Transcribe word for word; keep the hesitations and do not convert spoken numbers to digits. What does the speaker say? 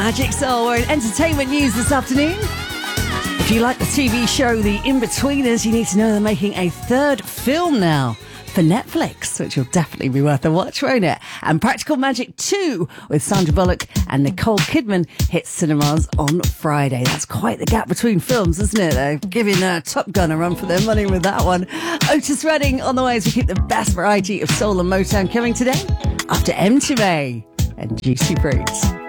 Magic Soul, we're in entertainment news this afternoon. If you like the T V show The In-Betweeners, you need to know they're making a third film now for Netflix, which will definitely be worth a watch, won't it? And Practical Magic two with Sandra Bullock and Nicole Kidman hits cinemas on Friday. That's quite the gap between films, isn't it? They're giving uh, Top Gun a run for their money with that one. Otis Redding on the way as we keep the best variety of soul and Motown coming today after M two A and Juicy Fruit.